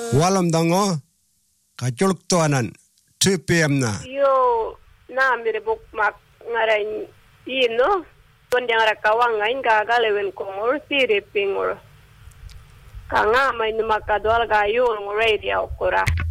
Walam dango kajoluk toanan 2 PM na. Yo na mire bok mak ngaran ino ton yang rakawang ngain gagalewen kongor sire pingor. Kanga may numakadwal gayo ng radio kura.